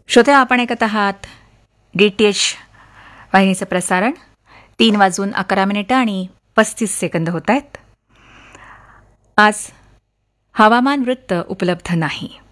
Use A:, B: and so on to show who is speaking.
A: श्रोते, आपण ऐकत आहात DTH वाहिनीचं प्रसारण. 3:11 होत आहेत. आज हवामान वृत्त उपलब्ध नाही.